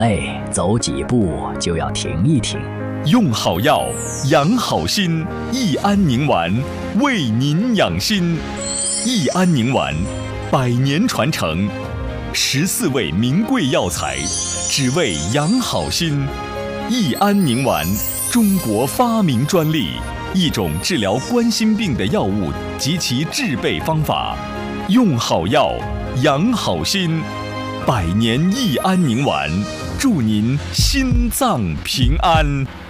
哎，走几步就要停一停。 用好药，养好心，益安宁丸为您养心。益安宁丸，100年传承，14味名贵药材，只为养好心。益安宁丸，中国发明专利，一种治疗冠心病的药物及其制备方法。用好药，养好心，100年益安宁丸，祝您心脏平安。